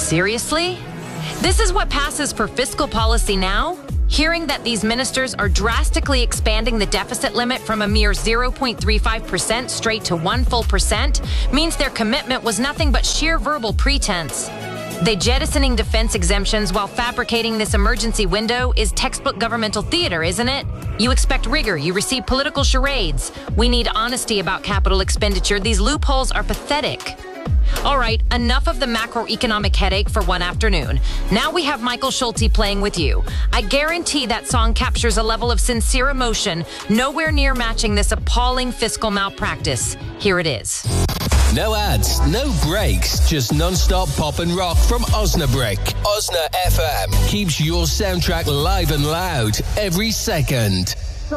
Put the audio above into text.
Seriously? This is what passes for fiscal policy now? Hearing that these ministers are drastically expanding the deficit limit from a mere 0.35% straight to 1 full percent means their commitment was nothing but sheer verbal pretense. They jettisoning defense exemptions while fabricating this emergency window is textbook governmental theater, isn't it? You expect rigor, you receive political charades. We need honesty about capital expenditure. These loopholes are pathetic. All right, enough of the macroeconomic headache for one afternoon. Now we have Michael Schulte playing with you. I guarantee that song captures a level of sincere emotion nowhere near matching this appalling fiscal malpractice. Here it is. No ads, no breaks, just non-stop pop and rock from Osnabrück. Osna FM keeps your soundtrack live and loud every second.